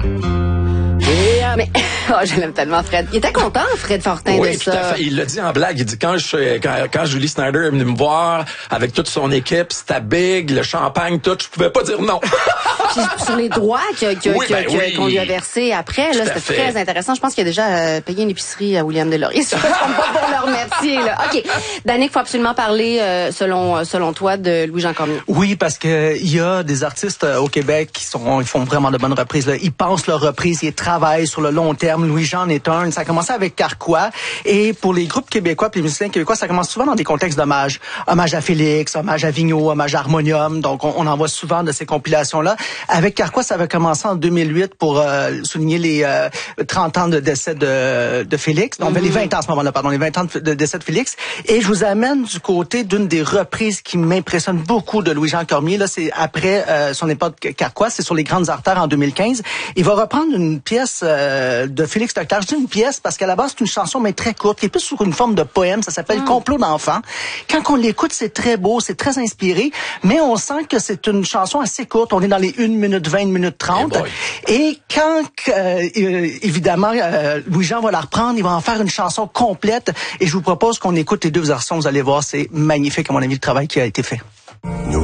Mais je l'aime tellement, Fred. Il était content, Fred Fortin, oui, de ça. Tout à fait. Il l'a dit en blague. Il dit quand Julie Snyder est venue me voir avec toute son équipe, c'était big, le champagne, tout, je pouvais pas dire non. Puis sur les droits qu'on lui a versés après, là, c'était très intéressant. Je pense qu'il a déjà payé une épicerie à William Deslauriers. Je ne pas pour le remercier, là. OK. Danick, faut absolument parler, selon toi, de Louis-Jean Cormier. Oui, parce que il y a des artistes au Québec ils font vraiment de bonnes reprises, là. Ils pensent leur reprise, ils travaillent sur le long terme. Louis-Jean est un. Ça a commencé avec Carquois. Et pour les groupes québécois puis les musiciens québécois, ça commence souvent dans des contextes d'hommage. Hommage à Félix, hommage à Vigneault, hommage à Harmonium. Donc, on en voit souvent de ces compilations-là. Avec Carquois, ça avait commencé en 2008 pour souligner les 30 ans de décès de Félix. Donc, les 20 ans à ce moment-là, pardon, les 20 ans de décès de Félix. Et je vous amène du côté d'une des reprises qui m'impressionne beaucoup de Louis-Jean Cormier. Là, c'est après son époque Carquois, c'est sur les Grandes Artères en 2015. Il va reprendre une pièce de Félix Leclerc. Je dis une pièce parce qu'à la base, c'est une chanson, mais très courte, qui est plus sous une forme de poème. Ça s'appelle Complot d'enfants. Quand on l'écoute, c'est très beau, c'est très inspiré, mais on sent que c'est une chanson assez courte. On est dans les 1 minute 20, 1 minute 30. Et quand, évidemment, Louis-Jean va la reprendre, il va en faire une chanson complète. Et je vous propose qu'on écoute les deux versions. Vous allez voir, c'est magnifique, à mon avis, le travail qui a été fait.